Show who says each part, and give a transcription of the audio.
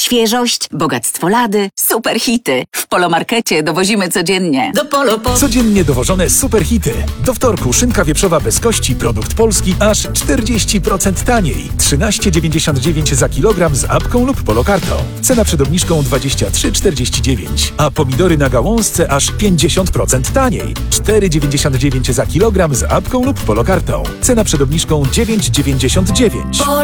Speaker 1: Świeżość, bogactwo lady, super hity. W Polomarkecie dowozimy codziennie.
Speaker 2: Do Polo po...
Speaker 3: Codziennie dowożone superhity. Do wtorku szynka wieprzowa bez kości, produkt polski, aż 40% taniej. 13,99 za kilogram z apką lub polokartą. Cena przed obniżką 23,49. A pomidory na gałązce aż 50% taniej. 4,99 za kilogram z apką lub polokartą. Cena przed obniżką 9,99.